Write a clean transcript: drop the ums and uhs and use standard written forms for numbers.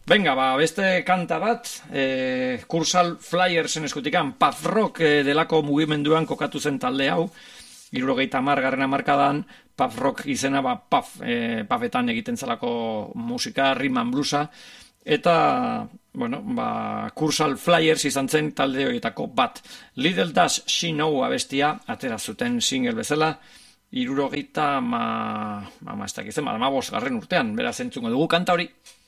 Venga, beste kanta bat, Kursal Flyersen eskutikan, Puff Rock delako mugimenduan kokatu zen talde hau, 70. hamarkadan, Puff Rock izena, puffetan egiten zelako musika, rhythm and bluesa, eta, Kursal Flyers izan zen talde horietako bat. Little Does She Know abestia, atera zuten single bezala, 70. ez dakit zen, 15. urtean, beraz entzungo dugu kanta hori.